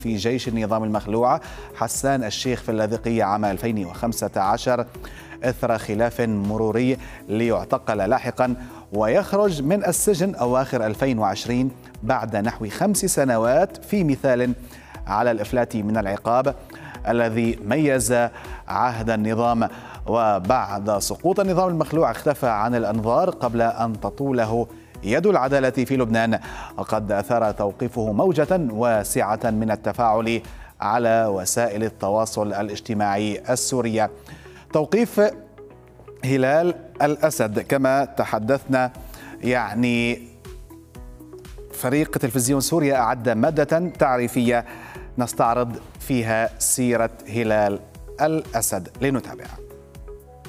في جيش النظام المخلوع حسان الشيخ في اللاذقية عام 2015 إثر خلاف مروري ليعتقل لاحقا ويخرج من السجن أواخر 2020 بعد نحو 5 سنوات في مثال على الإفلات من العقاب الذي ميز عهد النظام. وبعد سقوط النظام المخلوع اختفى عن الأنظار قبل أن تطوله يد العدالة في لبنان، وقد أثار توقيفه موجة واسعة من التفاعل على وسائل التواصل الاجتماعي السورية. توقيف هلال الأسد كما تحدثنا، فريق تلفزيون سوريا أعد مادة تعريفية نستعرض فيها سيرة هلال الأسد، لنتابعها.